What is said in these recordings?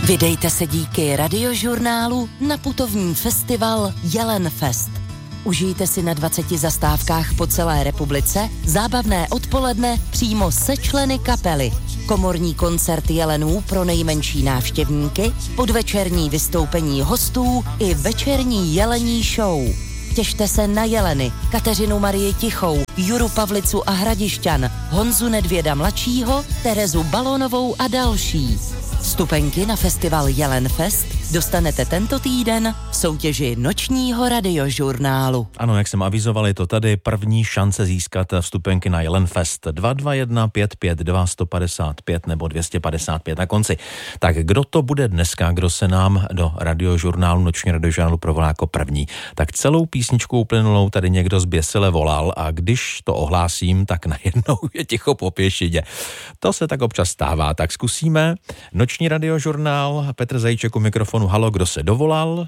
Vydejte se díky Radiožurnálu na putovní festival Jelenfest. Užijte si na 20 zastávkách po celé republice zábavné odpoledne přímo se členy kapely. Komorní koncert jelenů pro nejmenší návštěvníky, podvečerní vystoupení hostů i večerní jelení show. Těšte se na jeleny, Kateřinu Marii Tichou, Juru Pavlicu a Hradišťan, Honzu Nedvěda mladšího, Terezu Balonovou a další. Vstupenky na festival Jelenfest dostanete tento týden v soutěži Nočního radiožurnálu. Ano, jak jsem avizoval, je to tady první šance získat vstupenky na Jelenfest 221 552 155 nebo 255 na konci. Tak kdo to bude dneska, kdo se nám do radiožurnálu, Noční radiožurnálu provolá jako první? Tak celou písničku uplynulou tady někdo zběsile volal a když to ohlásím, tak najednou je ticho po pěšině. To se tak občas stává, tak zkusíme. Noční radiožurnál, Petr Zajíček u mikrofonu. Halo, kdo se dovolal?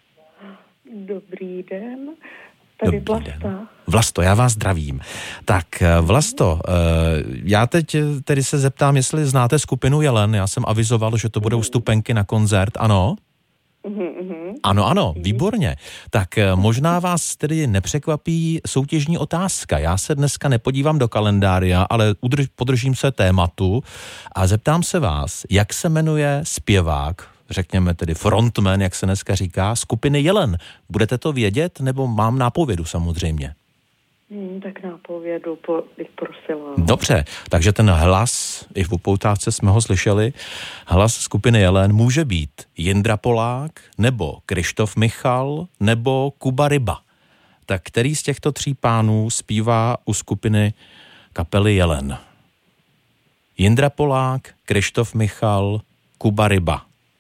Dobrý den, tady Vlasta. Vlasto, já vás zdravím. Tak Vlasto, já teď tedy se zeptám, jestli znáte skupinu Jelen. Já jsem avizoval, že to budou vstupenky na koncert, ano? Ano, výborně. Tak možná vás tedy nepřekvapí soutěžní otázka. Já se dneska nepodívám do kalendária, ale podržím se tématu a zeptám se vás, jak se jmenuje zpěvák, řekněme tedy frontman, jak se dneska říká, skupiny Jelen. Budete to vědět, nebo mám nápovědu samozřejmě? Tak nápovědu bych prosila. Dobře, takže ten hlas, i v upoutávce jsme ho slyšeli, hlas skupiny Jelen může být Jindra Polák, nebo Krištof Michal, nebo Kuba Ryba. Tak který z těchto tří pánů zpívá u skupiny kapely Jelen? Jindra Polák, Krištof Michal, Kuba Ryba.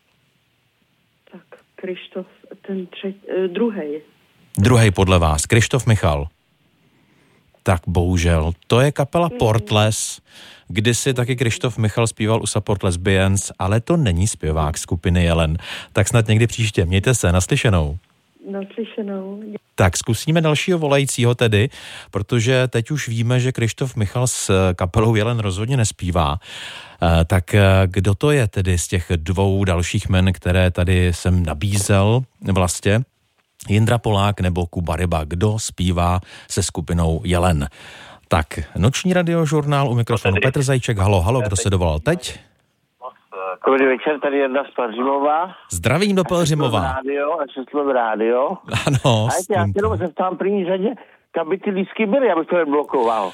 Tak Krištof, druhej. Druhej podle vás, Krištof Michal. Tak bohužel, to je kapela Portless, kdysi taky Krištof Michal zpíval u Support Lesbians, ale to není zpěvák skupiny Jelen. Tak snad někdy příště, mějte se, naslyšenou. Naslyšenou. Tak zkusíme dalšího volajícího tedy, protože teď už víme, že Krištof Michal s kapelou Jelen rozhodně nespívá. Tak kdo to je tedy z těch dvou dalších men, které tady jsem nabízel vlastně? Jindra Polák nebo Kuba Ryba, kdo zpívá se skupinou Jelen. Tak, Noční radiožurnál u mikrofonu Petr Zajíček. Halo, kdo se dovolal teď? Dobrý večer, tady Jarda z Pelhřimova. Zdravím do Pelhřimova. Šestlov rádio. Ano. A já jenom se ptám první řadě, kam by ty lístky byly, abych to neblokoval.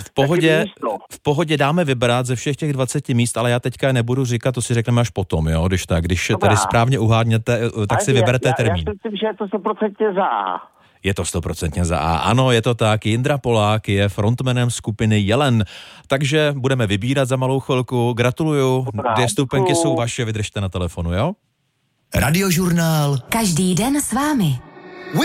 V pohodě dáme vybrat ze všech těch 20 míst, ale já teďka nebudu říkat, to si řekneme až potom, jo, když tady správně uhádněte, tak si vyberete termín. Já si myslím, že je to 100% za A. Je to 100% za A. Ano, je to tak. Jindra Polák je frontmanem skupiny Jelen. Takže budeme vybírat za malou chvilku. Gratuluju. 2 vstupenky jsou vaše, vydržte na telefonu, jo? Radiožurnál. Každý den s vámi.